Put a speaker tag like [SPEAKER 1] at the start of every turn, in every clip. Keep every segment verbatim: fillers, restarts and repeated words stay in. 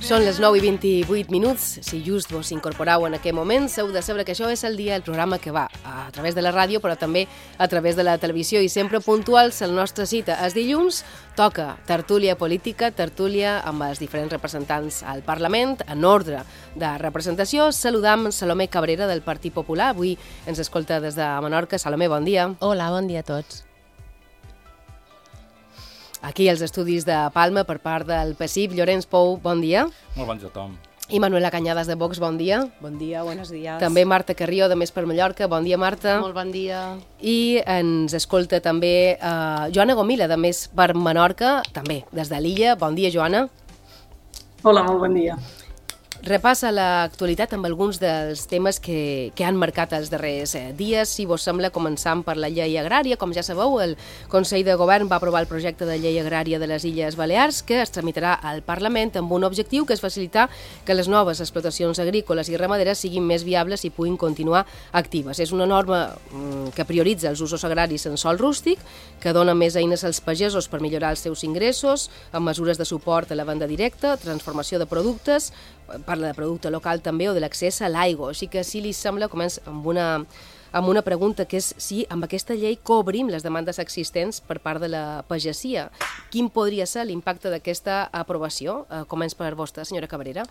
[SPEAKER 1] Són les nou i vint-i-vuit minuts. Si just vos incorporeu en aquest moment, heu de saber que això és el dia, el programa que va a través de la ràdio, però també a través de la televisió, i sempre puntuals. La nostra cita és dilluns, toca tertúlia política, tertúlia amb els diferents representants al Parlament, en ordre de representació. Saludam Salomé Cabrera, del Partit Popular. Avui ens escolta des de Menorca. Salomé, bon dia.
[SPEAKER 2] Hola, bon dia a tots.
[SPEAKER 1] Aquí als estudis de Palma per part del P S I B, Llorenç Pou, bon dia.
[SPEAKER 3] Molt bon dia a tothom.
[SPEAKER 1] I Manuela Cañadas de Vox, bon dia.
[SPEAKER 4] Bon dia, buenos días.
[SPEAKER 1] També Marta Carrió, de Més per Mallorca, bon dia, Marta.
[SPEAKER 4] Molt bon dia.
[SPEAKER 1] I ens escolta també uh, Joana Gomila, de Més per Menorca, també des de l'illa. Bon dia, Joana.
[SPEAKER 5] Hola, molt bon dia.
[SPEAKER 1] Repassa l'actualitat amb alguns dels temes que, que han marcat els darrers eh, dies. Si vos sembla, començant per la llei agrària. Com ja sabeu, el Consell de Govern va aprovar el projecte de llei agrària de les Illes Balears, que es tramitarà al Parlament amb un objectiu, que és facilitar que les noves explotacions agrícoles i ramaderes siguin més viables i puguin continuar actives. És una norma mm, que prioritza els usos agraris en sòl rústic, que dona més eines als pagesos per millorar els seus ingressos, amb mesures de suport a la venda directa, transformació de productes, parla de producte local també, o de l'accés a l'aigua. Així que, si li sembla, comença amb una, amb una pregunta, que és si amb aquesta llei cobrim les demandes existents per part de la pagesia. Quin podria ser l'impacte d'aquesta aprovació? Eh, comença per vostra, senyora Cabrera.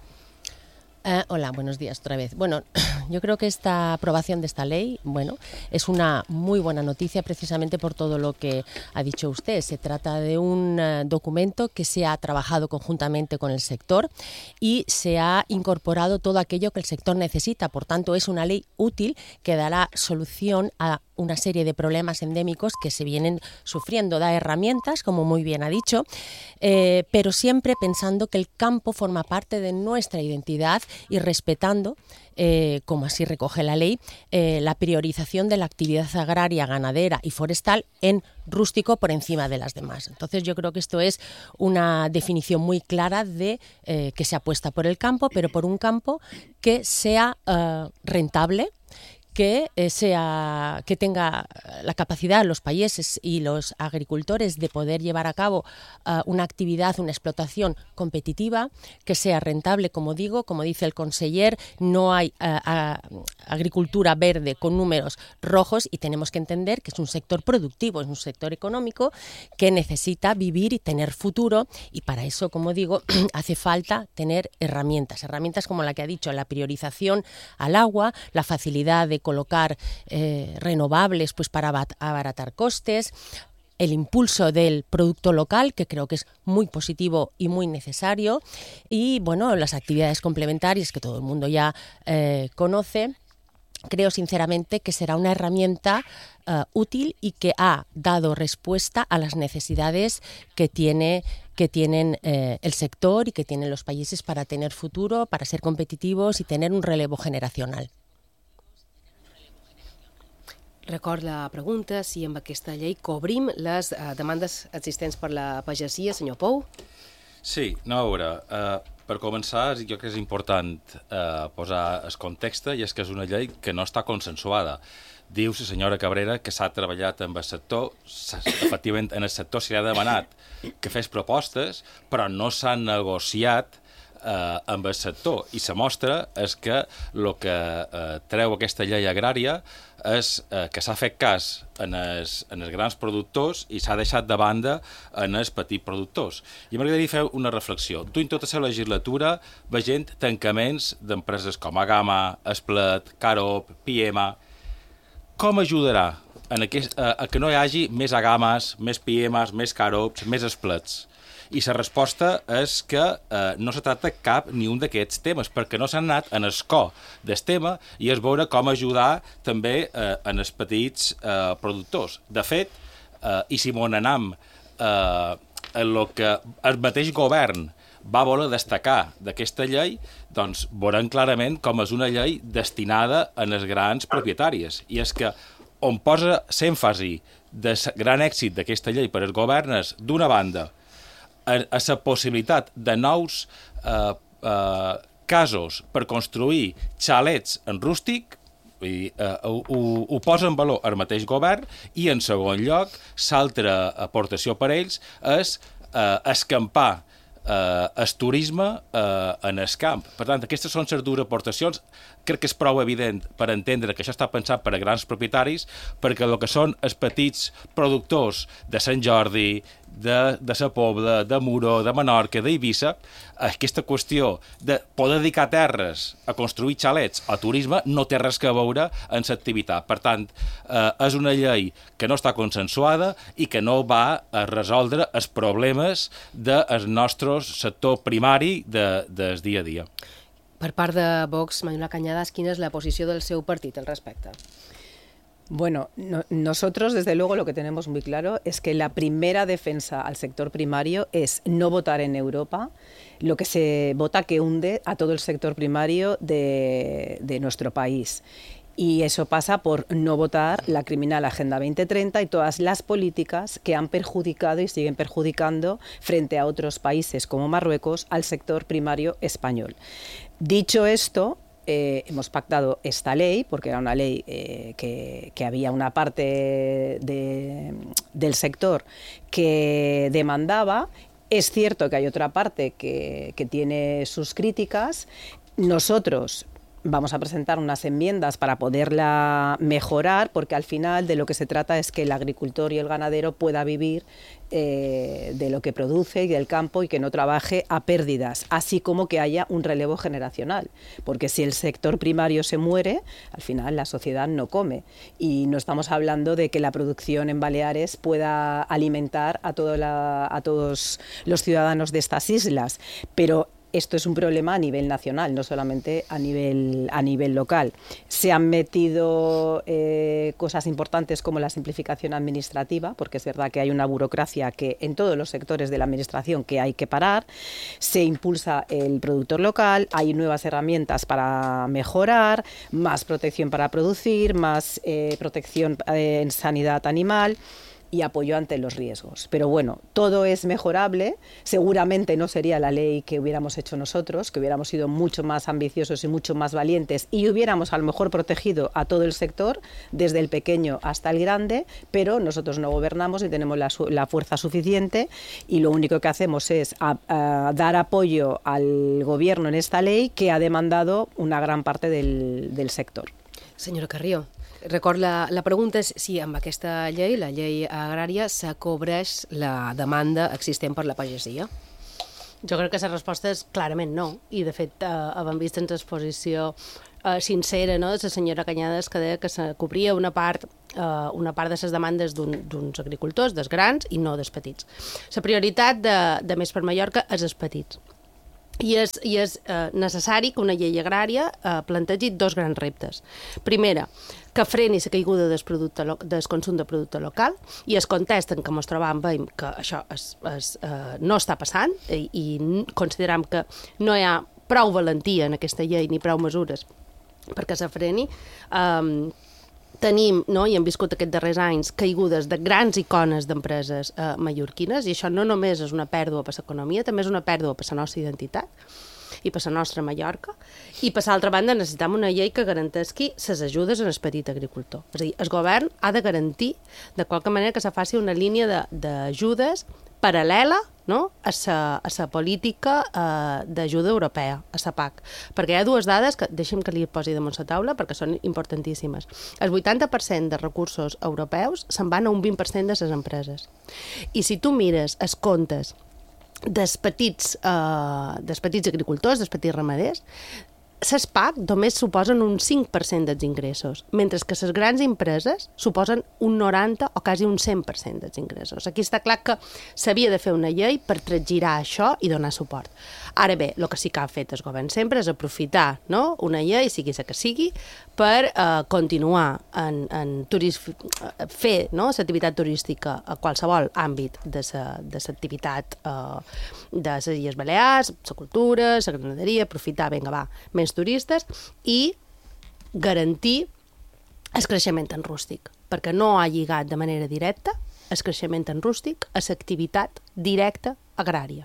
[SPEAKER 2] Uh, hola, buenos días otra vez. Bueno, yo creo que esta aprobación de esta ley, bueno, es una muy buena noticia precisamente por todo lo que ha dicho usted. Se trata de un uh, documento que se ha trabajado conjuntamente con el sector y se ha incorporado todo aquello que el sector necesita. Por tanto, es una ley útil que dará solución a una serie de problemas endémicos que se vienen sufriendo. Da herramientas, como muy bien ha dicho, eh, pero siempre pensando que el campo forma parte de nuestra identidad y respetando, eh, como así recoge la ley, eh, la priorización de la actividad agraria, ganadera y forestal en rústico por encima de las demás. Entonces yo creo que esto es una definición muy clara de eh, que se apuesta por el campo, pero por un campo que sea eh, rentable, que eh, sea que tenga la capacidad los países y los agricultores de poder llevar a cabo uh, una actividad, una explotación competitiva, que sea rentable, como digo, como dice el conseller, no hay uh, uh, agricultura verde con números rojos, y tenemos que entender que es un sector productivo, es un sector económico que necesita vivir y tener futuro, y para eso, como digo, hace falta tener herramientas, herramientas como la que ha dicho, la priorización al agua, la facilidad de colocar eh, renovables pues para abaratar costes, el impulso del producto local, que creo que es muy positivo y muy necesario, y bueno, las actividades complementarias que todo el mundo ya eh, conoce. Creo sinceramente que será una herramienta uh, útil y que ha dado respuesta a las necesidades que tiene que tienen eh, el sector y que tienen los países para tener futuro, para ser competitivos y tener un relevo generacional.
[SPEAKER 1] Record la pregunta, si amb aquesta llei cobrim les uh, demandes existents per la pagesia, senyor Pou?
[SPEAKER 3] Sí, no, a veure, uh, per començar, jo crec que és important uh, posar el context, i és que és una llei que no està consensuada. Diu la senyora Cabrera que s'ha treballat amb el sector, efectivament en el sector s'hi ha demanat que fes propostes, però no s'han negociat eh, amb el sector, i la mostra és que el que eh, treu aquesta llei agrària és eh, que s'ha fet cas en els, en els grans productors i s'ha deixat de banda en els petits productors. I m'agradaria fer una reflexió. During tota la legislatura veient tancaments d'empreses com Agama, Esplet, Carop, Piema. Com ajudarà en aquest, a, a que no hi hagi més Agames, més Piemes, més Carops, més Esplets? I la resposta és que eh, no se tracta cap ni un d'aquests temes, perquè no s'han anat en el cor del tema, i és veure com ajudar també eh, en els petits eh, productors. De fet, eh, i si m'on anam eh, en el que el mateix govern va voler destacar d'aquesta llei, doncs veurem clarament com és una llei destinada a les grans propietàries. I és que on posa l'èmfasi del gran èxit d'aquesta llei per als governs, d'una banda, a la possibilitat de nous eh, eh, casos per construir xalets en rústic, i, eh, ho, ho posa en valor el mateix govern, i en segon lloc, l'altra aportació per ells és eh, escampar eh, el turisme eh, en el camp. Per tant, aquestes són les dues aportacions. Crec que és prou evident per entendre que això està pensat per a grans propietaris, perquè el que són els petits productors de Sant Jordi, de, de la Pobla, de Muro, de Menorca, d'Eivissa, aquesta qüestió de poder dedicar terres a construir xalets o turisme no té res a veure amb l'activitat. Per tant, eh, és una llei que no està consensuada i que no va a resoldre els problemes del nostre sector primari de, del dia a dia.
[SPEAKER 1] Per part de Vox, Manuela Cañadas, quina és la posició del seu partit al respecte?
[SPEAKER 4] Bueno, no, nosotros desde luego lo que tenemos muy claro es que la primera defensa al sector primario es no votar en Europa lo que se vota que hunde a todo el sector primario de, de nuestro país. Y eso pasa por no votar la criminal Agenda veinte treinta y todas las políticas que han perjudicado y siguen perjudicando frente a otros países como Marruecos al sector primario español. Dicho esto, Eh, hemos pactado esta ley, porque era una ley eh, que, que había una parte de, del sector que demandaba. Es cierto que hay otra parte que, que tiene sus críticas. Nosotros vamos a presentar unas enmiendas para poderla mejorar, porque al final de lo que se trata es que el agricultor y el ganadero pueda vivir eh, de lo que produce y del campo y que no trabaje a pérdidas, así como que haya un relevo generacional, porque si el sector primario se muere, al final la sociedad no come, y no estamos hablando de que la producción en Baleares pueda alimentar a, todo la, a todos los ciudadanos de estas islas, pero esto es un problema a nivel nacional, no solamente a nivel, a nivel local. Se han metido eh, cosas importantes como la simplificación administrativa, porque es verdad que hay una burocracia que en todos los sectores de la administración que hay que parar. Se impulsa el productor local, hay nuevas herramientas para mejorar, más protección para producir, más eh, protección eh, en sanidad animal y apoyo ante los riesgos. Pero bueno, todo es mejorable. Seguramente no sería la ley que hubiéramos hecho nosotros, que hubiéramos sido mucho más ambiciosos y mucho más valientes y hubiéramos a lo mejor protegido a todo el sector, desde el pequeño hasta el grande, pero nosotros no gobernamos y tenemos la, la fuerza suficiente, y lo único que hacemos es a, a dar apoyo al gobierno en esta ley que ha demandado una gran parte del, del sector.
[SPEAKER 1] Senyora Carrió, record, la, la pregunta és si amb aquesta llei, la llei agrària, s'acobreix la demanda existent per la pagesia.
[SPEAKER 6] Jo crec que la resposta és clarament no, i de fet eh, hem vist en l'exposició eh, sincera, no?, de la senyora Cañadas, que deia que se cobria una part, eh, una part de les demandes d'uns un, agricultors, dels grans i no dels petits. La prioritat de, de Més per Mallorca és els petits. I és, i és eh, necessari que una llei agrària eh, plantegi dos grans reptes. Primera, que freni la caiguda del, producte, del consum de producte local, i es contesta en què ens trobam veiem que això es, es, eh, no està passant, i, i consideram que no hi ha prou valentia en aquesta llei ni prou mesures perquè se freni. Um, Tenim, no, i hem viscut aquests darrers anys, caigudes de grans icones d'empreses eh, mallorquines, i això no només és una pèrdua per l'economia, també és una pèrdua per la nostra identitat i per la nostra Mallorca. I per l'altra banda necessitem una llei que garanteixi les ajudes en el petit agricultor. És a dir, el govern ha de garantir de qualque manera que se faci una línia d'ajudes paral·lela, no?, a la a la política eh, d'ajuda europea, a la P A C. Perquè hi ha dues dades que deixem que li posi damunt la taula perquè són importantíssimes. El vuitanta per cent de recursos europeus se'n van a un vint per cent de les empreses. I si tu mires els comptes dels petits, eh, dels petits agricultors, dels petits ramaders, les P A C només suposen un cinc per cent dels ingressos, mentre que les grans empreses suposen un noranta o quasi un cent per cent dels ingressos. Aquí està clar que s'havia de fer una llei per transgirar això i donar suport. Ara bé, el que sí que ha fet el govern sempre és aprofitar, no?, una llei, sigui la que sigui, per eh, continuar en, en turis, fer, no?, l'activitat turística a qualsevol àmbit de l'activitat eh, de les Illes Balears, la cultura, la granaderia, aprofitar, vinga, va, més turistes, i garantir el creixement en rústic, perquè no ha lligat de manera directa el creixement en rústic a l'activitat directa agrària.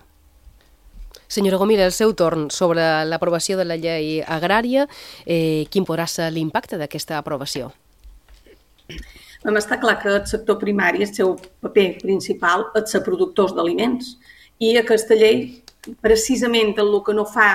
[SPEAKER 1] Senyora Gomira, el seu torn sobre l'aprovació de la llei agrària, eh, quin podrà ser l'impacte d'aquesta aprovació?
[SPEAKER 5] Doncs està clar que el sector primari, el seu paper principal, és ser productors d'aliments, i aquesta llei precisament el que no fa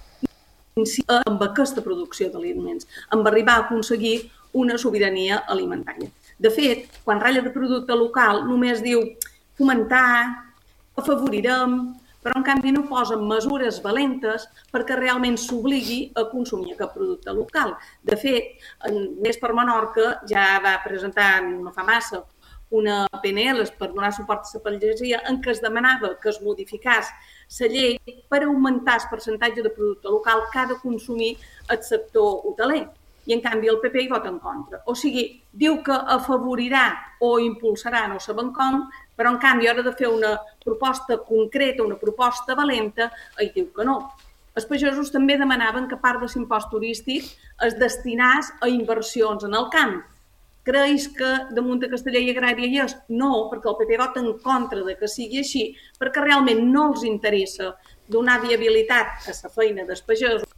[SPEAKER 5] amb aquesta producció d'aliments, amb arribar a aconseguir una sobirania alimentària. De fet, quan ratlla de producte local només diu fomentar, afavorirem, però en canvi no posen mesures valentes perquè realment s'obligui a consumir aquest producte local. De fet, Més per Menorca ja va presentar no fa massa una P N L per donar suport a la pagesia en què es demanava que es modificés la llei per augmentar el percentatge de producte local que ha de consumir el sector hoteler. I, en canvi, el P P hi vota en contra. O sigui, diu que afavorirà o impulsarà, no sabem com, però, en canvi, a l'hora de fer una proposta concreta, una proposta valenta, ell diu que no. Els pagesos també demanaven que part de l'impost turístic es destinés a inversions en el camp. Creus que damunt d'aquesta llei agrària hi és? No, perquè el P P vota en contra de que sigui així, perquè realment no els interessa donar viabilitat a la feina dels pagesos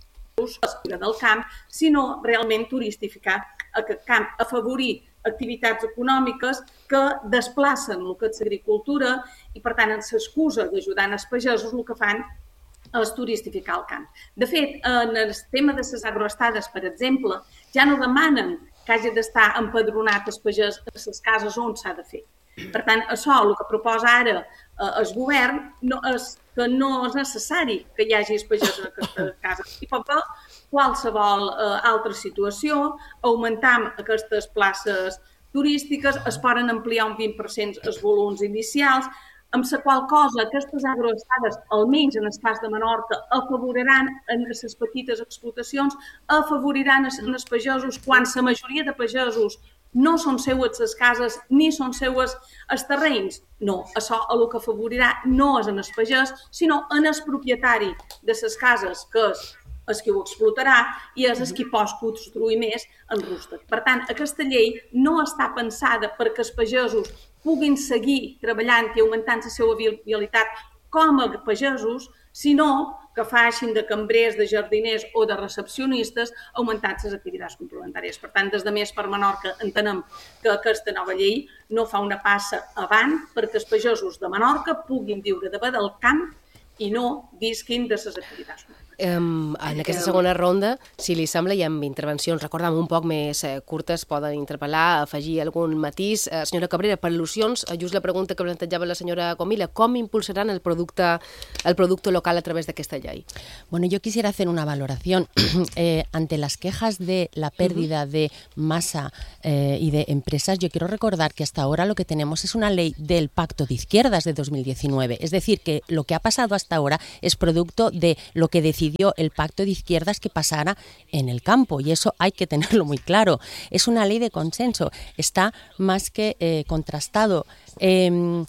[SPEAKER 5] del camp, sinó realment turistificar aquest camp, afavorir activitats econòmiques que desplacen el que és l'agricultura i, per tant, en l'excusa d'ajudar els pagesos, el que fan és turistificar el camp. De fet, en el tema de les agroestades, per exemple, ja no demanen que hagi d'estar empadronat els pagès a les cases on s'ha de fer. Per tant, això, el que proposa ara el govern, és que no és necessari que hi hagi pagès en aquesta casa. I pot haver qualsevol altra situació, augmentar aquestes places turístiques, es poden ampliar un vint per cent els volums inicials, amb la qual cosa aquestes agroestades, almenys en el cas de Menorca, afavoriran en les petites explotacions, afavoriran els pagesos quan la majoria de pagesos no són seues les cases ni són seues els terrenys. No, això el que afavorirà no és en el pagès, sinó en el propietari de les cases, que és el que ho explotarà i és el que pot construir més en rústec. Per tant, aquesta llei no està pensada perquè els pagesos puguin seguir treballant i augmentant la seva viabilitat com a pagesos, sinó que facin de cambrers, de jardiners o de recepcionistes augmentant les activitats complementàries. Per tant, des de Més per Menorca entenem que aquesta nova llei no fa una passa avant perquè els pagesos de Menorca puguin viure de bé del camp i no visquin de les activitats complementàries.
[SPEAKER 1] Um, en aquesta segona ronda, si li sembla, hi ha intervencions, recordem, un poc més eh, curtes, poden interpel·lar, afegir algun matís. Eh, senyora Cabrera, per al·lusions, just la pregunta que plantejava la senyora Comila, ¿cómo impulsarán el producto, el producto local a través de esta ley?
[SPEAKER 2] Bueno, yo quisiera hacer una valoración. eh, ante las quejas de la pérdida uh-huh. de masa eh, y de empresas, yo quiero recordar que hasta ahora lo que tenemos es una ley del Pacto de Izquierdas de dos mil diecinueve. Es decir, que lo que ha pasado hasta ahora es producto de lo que decidió el Pacto de Izquierdas que pasara en el campo, y eso hay que tenerlo muy claro. Es una ley de consenso, está más que eh, contrastado. Eh,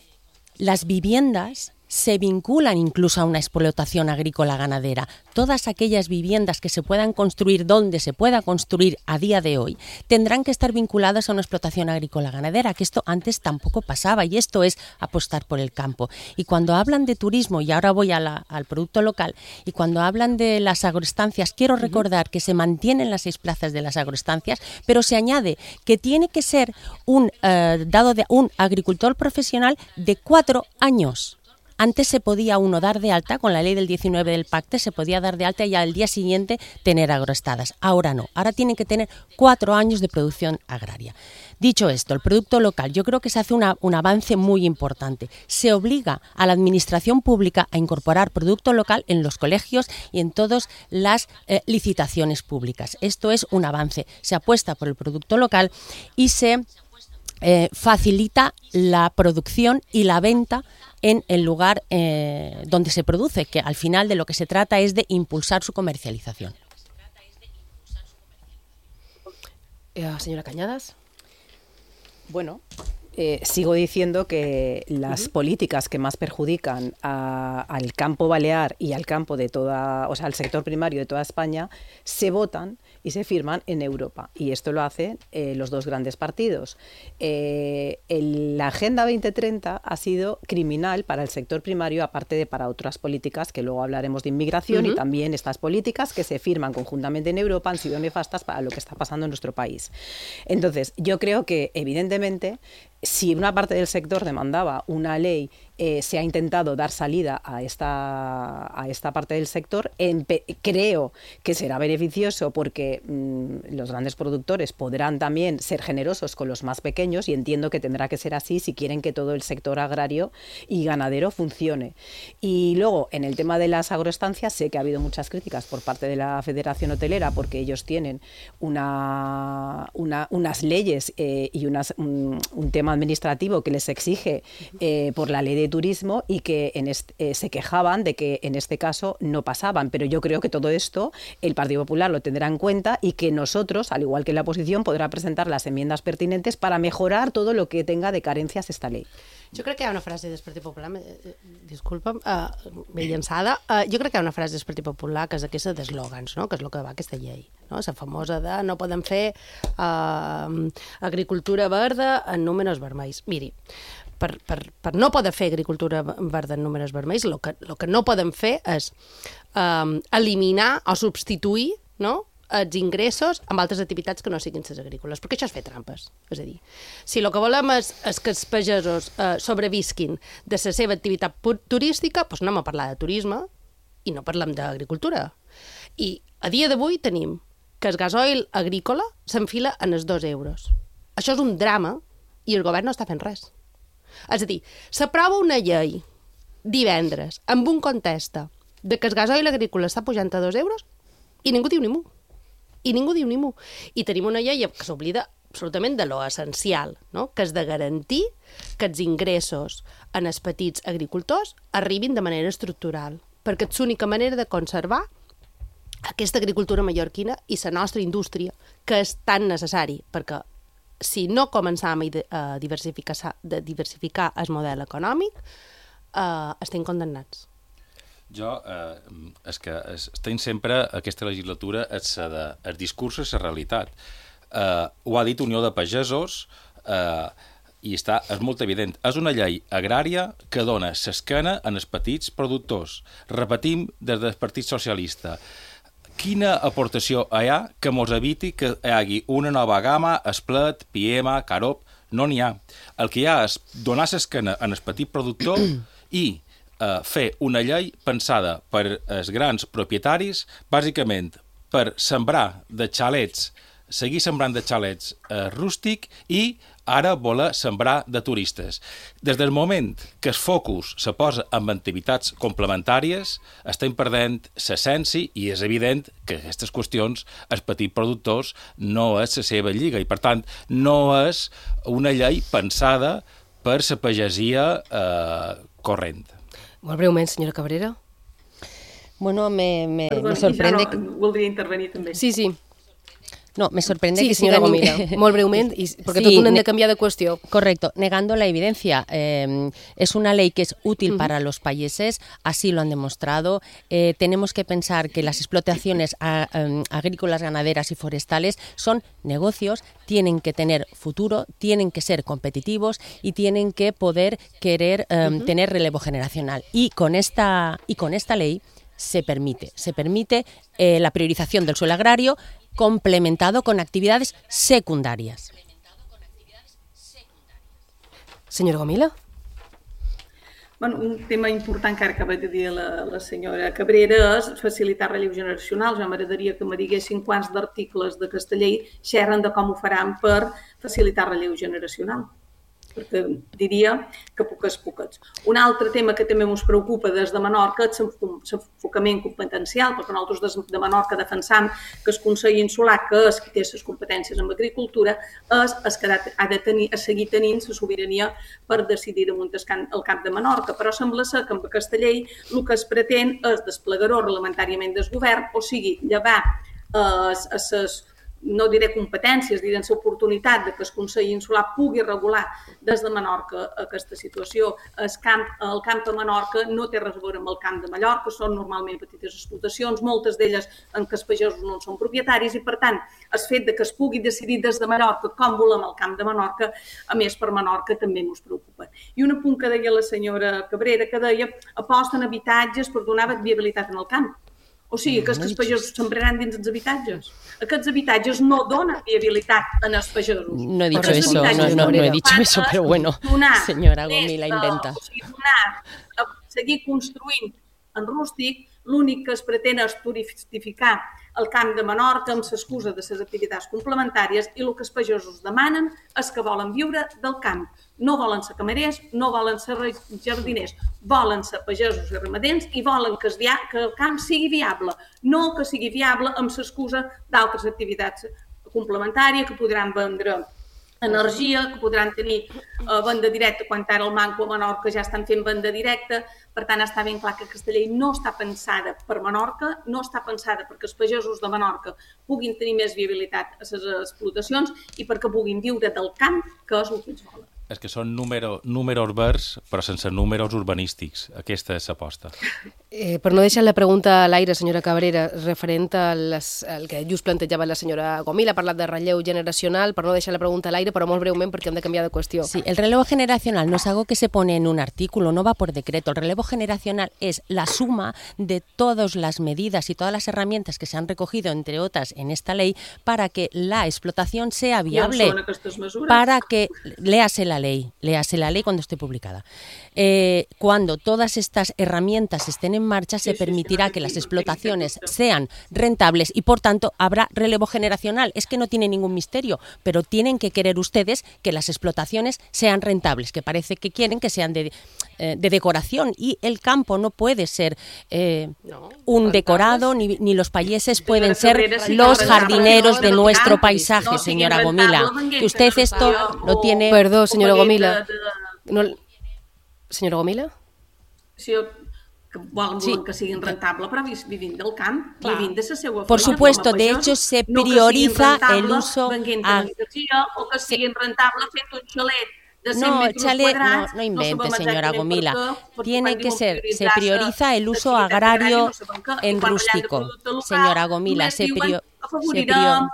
[SPEAKER 2] las viviendas se vinculan incluso a una explotación agrícola ganadera. Todas aquellas viviendas que se puedan construir donde se pueda construir a día de hoy tendrán que estar vinculadas a una explotación agrícola ganadera, que esto antes tampoco pasaba, y esto es apostar por el campo. Y cuando hablan de turismo, y ahora voy a la, al producto local, y cuando hablan de las agroestancias, quiero recordar que se mantienen las seis plazas de las agroestancias, pero se añade que tiene que ser un eh, dado de un agricultor profesional de cuatro años. Antes se podía uno dar de alta, con la ley del diecinueve del Pacte, se podía dar de alta y al día siguiente tener agroestadas. Ahora no, ahora tienen que tener cuatro años de producción agraria. Dicho esto, el producto local, yo creo que se hace una, un avance muy importante. Se obliga a la administración pública a incorporar producto local en los colegios y en todas las eh, licitaciones públicas. Esto es un avance. Se apuesta por el producto local y se eh, facilita la producción y la venta en el lugar eh, donde se produce, que al final de lo que se trata es de impulsar su comercialización.
[SPEAKER 1] Eh, señora Cañadas.
[SPEAKER 4] Bueno, eh, sigo diciendo que las uh-huh. políticas que más perjudican a, al campo balear y al campo de toda, o sea, al sector primario de toda España, se votan y se firman en Europa. Y esto lo hacen eh, los dos grandes partidos. Eh, el, la Agenda veinte treinta ha sido criminal para el sector primario, aparte de para otras políticas, que luego hablaremos de inmigración, uh-huh. y también estas políticas que se firman conjuntamente en Europa han sido nefastas para lo que está pasando en nuestro país. Entonces, yo creo que, evidentemente, si una parte del sector demandaba una ley eh, se ha intentado dar salida a esta, a esta parte del sector. Empe- creo que será beneficioso porque mmm, los grandes productores podrán también ser generosos con los más pequeños, y entiendo que tendrá que ser así si quieren que todo el sector agrario y ganadero funcione. Y luego, en el tema de las agroestancias, sé que ha habido muchas críticas por parte de la Federación Hotelera porque ellos tienen una, una, unas leyes eh, y unas, un, un tema administrativo que les exige eh, por la ley de turismo, y que en este, eh, se quejaban de que en este caso no pasaban. Pero yo creo que todo esto el Partido Popular lo tendrá en cuenta, y que nosotros, al igual que la oposición, podrá presentar las enmiendas pertinentes para mejorar todo lo que tenga de carencias esta ley.
[SPEAKER 6] Jo crec que hi ha una frase del Partit Popular, eh, disculpa'm, uh, ben llançada, uh, jo crec que hi ha una frase del Partit Popular que és aquesta d'eslògans, no? Que és el que va aquesta llei, no? La famosa de no podem fer uh, agricultura verda en números vermells. Miri, per, per, per no poder fer agricultura verda en números vermells, el que, lo que no podem fer és um, eliminar o substituir, no?, els ingressos amb altres activitats que no siguin les agrícoles, perquè això és fer trampes. És a dir, si el que volem és, és que els pagesos eh, sobrevisquin de la seva activitat turística, doncs anem a parlar de turisme i no parlem d'agricultura. I a dia d'avui tenim que el gasoil agrícola s'enfila en els dos euros. Això és un drama i el govern no està fent res. És a dir, s'aprova una llei divendres amb un context de que el gasoil agrícola està pujant a dos euros i ningú diu ni mu. I ningú diu ni mu. I tenim una llei que s'oblida absolutament de lo essencial, no?, que és de garantir que els ingressos en els petits agricultors arribin de manera estructural, perquè és l'única manera de conservar aquesta agricultura mallorquina i la nostra indústria, que és tan necessari, perquè si no començam a diversificar, de diversificar el model econòmic, eh, estem condemnats.
[SPEAKER 3] Jo, eh, és que estem sempre, aquesta legislatura, és de, el discurs és la realitat. Eh, ho ha dit Unió de Pagesos, eh, i està, és molt evident. És una llei agrària que dona l'esquena en els petits productors. Repetim des del Partit Socialista. Quina aportació hi ha que mos eviti que hi hagi una nova gamma, Esplet, Piema, Carop? No n'hi ha. El que hi ha és donar l'esquena en el petit productor i Uh, fer una llei pensada per els grans propietaris, bàsicament per sembrar de xalets, seguir sembrant de xalets uh, rústic, i ara voler sembrar de turistes. Des del moment que el focus se posa en activitats complementàries, estem perdent l'essència, i és evident que aquestes qüestions els petits productors no és la seva lliga, i per tant no és una llei pensada per la pagesia uh, corrent.
[SPEAKER 1] Molt breument, senyora Cabrera.
[SPEAKER 2] Bueno, me, me,
[SPEAKER 5] Perdona,
[SPEAKER 2] me sorprende...
[SPEAKER 5] ja no, voldria intervenir també.
[SPEAKER 1] Sí, sí.
[SPEAKER 2] No, me sorprende
[SPEAKER 1] sí,
[SPEAKER 2] que
[SPEAKER 1] señora
[SPEAKER 2] sigan...
[SPEAKER 1] Gomila, molt breument, y, porque
[SPEAKER 2] sí,
[SPEAKER 1] tot un hem de canviar de qüestió.
[SPEAKER 2] Correcto, negando la evidencia. Eh, es una ley que es útil uh-huh. para los países, así lo han demostrado. Eh, tenemos que pensar que las explotaciones a, um, agrícolas, ganaderas y forestales son negocios, tienen que tener futuro, tienen que ser competitivos y tienen que poder querer um, uh-huh. tener relevo generacional. Y con esta, y con esta ley se permite, se permite eh, la priorización del suelo agrario, complementado con actividades secundarias.
[SPEAKER 1] Senyora Gomila?
[SPEAKER 5] Bueno, un tema important que ara acaba de dir la, la senyora Cabrera és facilitar relleu generacional. Ja m'agradaria que me diguessin quants d'articles d'aquesta llei xerren de com ho faran per facilitar relleu generacional, perquè diria que poques, poques. Un altre tema que també ens preocupa des de Menorca és l'enfocament competencial, perquè nosaltres des de Menorca defensam que el Consell Insular, que és qui té les competències en agricultura, és el que ha de tenir, a seguir tenint la sobirania per decidir damunt el camp de Menorca. Però sembla ser que amb aquesta llei el que es pretén és desplegar-ho reglamentàriament del govern, o sigui, llevar a les no diré competències, diré l'oportunitat de que el Consell Insular pugui regular des de Menorca aquesta situació. El camp, el camp de Menorca no té res a veure amb el camp de Mallorca, són normalment petites explotacions, moltes d'elles en què els pagesos no en són propietaris, i per tant el fet de que es pugui decidir des de Mallorca com volem el camp de Menorca, a més per Menorca també ens preocupa. I un apunt que deia la senyora Cabrera, que deia aposten habitatges per donar viabilitat en el camp. O sigui, que, que els pagesos sembraran dins els habitatges. Aquests habitatges no donen viabilitat en els pagesos.
[SPEAKER 2] No he dicho eso, no, no, no he dicho eso, pero bueno, señora Gomila inventa.
[SPEAKER 5] O sigui, donar, a seguir construint en rústic, l'únic que es pretén és turistificar el camp de Menorca amb l'excusa de les activitats complementàries i el que els pagesos demanen és que volen viure del camp. No volen ser camarers, no volen ser jardiners, volen ser pagesos i ramaders i volen que, es via... que el camp sigui viable, no que sigui viable amb l'excusa d'altres activitats complementàries que podran vendre energia, que podran tenir uh, venda directa, quan ara el Manco a Menorca ja estan fent venda directa. Per tant, està ben clar que aquesta llei no està pensada per Menorca, no està pensada perquè els pagesos de Menorca puguin tenir més viabilitat a les explotacions i perquè puguin viure del camp, que és el que ells volen.
[SPEAKER 3] És que són número, números verds, però sense números urbanístics. Aquesta és l'aposta.
[SPEAKER 1] Eh, per no deixar la pregunta a l'aire, senyora Cabrera, referent al que just plantejava la senyora Gomila, ha parlat de relleu generacional, per no deixar la pregunta a l'aire, però molt breument perquè hem de canviar de qüestió.
[SPEAKER 2] Sí, el relevo generacional no es algo que se pone en un artículo, no va por decreto. El relevo generacional es la suma de todas las medidas y todas las herramientas que se han recogido, entre otras, en esta ley, para que la explotación sea viable, para que, léase la ley, léase la ley cuando esté publicada. Eh, cuando todas estas herramientas estén en marcha, se permitirá que las explotaciones sean rentables y, por tanto, habrá relevo generacional. Es que no tiene ningún misterio, pero tienen que querer ustedes que las explotaciones sean rentables, que parece que quieren que sean de, eh, de decoración, y el campo no puede ser eh, un decorado, ni, ni los payeses pueden ser los jardineros de nuestro paisaje, señora Gomila. Que usted esto lo tiene...
[SPEAKER 1] Perdó, señora Gomila. No... Senyora Gomila?
[SPEAKER 5] Sí, que volen sí. que siguin rentables, però vivint del camp, Clar. vivint de la seva
[SPEAKER 2] Por supuesto, de hecho se prioriza
[SPEAKER 5] no
[SPEAKER 2] el uso...
[SPEAKER 5] A... O que siguin rentables fent un xalet de cent
[SPEAKER 2] no,
[SPEAKER 5] metros
[SPEAKER 2] chale,
[SPEAKER 5] quadrats...
[SPEAKER 2] No, no invente, no señora Gomila. Què, Tiene que ser, se prioriza el uso agrario en rústico. Señora Gomila, se prioriza... Se prior...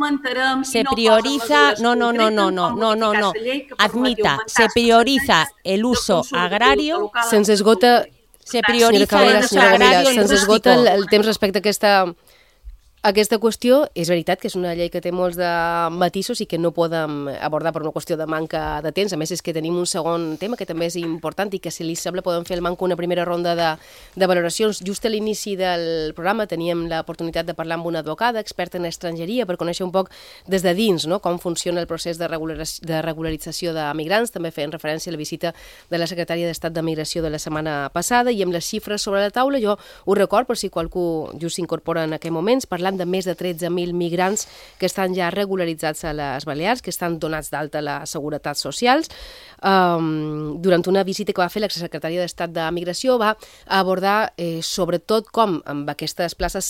[SPEAKER 2] Se prioriza, no, no, no, no, no, no, no, no, admita, se prioriza el uso agrario,
[SPEAKER 1] se'ns esgota,
[SPEAKER 2] se prioriza
[SPEAKER 1] Cabrera,
[SPEAKER 2] el uso agrario en
[SPEAKER 1] se'ns esgota el, el temps respecte a aquesta, aquesta qüestió. És veritat que és una llei que té molts de matisos i que no podem abordar per una qüestió de manca de temps. A més, és que tenim un segon tema que també és important i que, si li sembla, podem fer el Manco una primera ronda de, de valoracions. Just a l'inici del programa teníem l'oportunitat de parlar amb una advocada experta en estrangeria per conèixer un poc des de dins, no?, com funciona el procés de, regularització, de regularització de migrants. També feien referència a la visita de la secretària d'Estat de Migració de la setmana passada, i amb les xifres sobre la taula, jo ho record per si qualcú just s'incorpora en aquests moments, parlant de més de tretze mil migrants que estan ja regularitzats a les Balears, que estan donats d'alta a les Seguretats Socials. Um, durant una visita que va fer l'exsecretària d'Estat de Migració, va abordar eh, sobretot com amb aquestes places